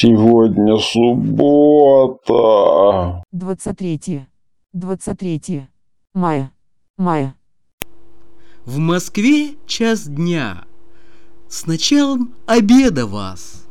Сегодня суббота. 23 мая. В Москве час дня. С началом обеда вас.